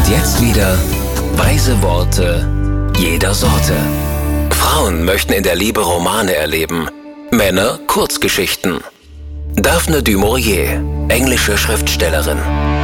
jetzt wieder weise Worte jeder Sorte. Frauen möchten in der Liebe Romane erleben, Männer Kurzgeschichten. Daphne du Maurier, englische Schriftstellerin.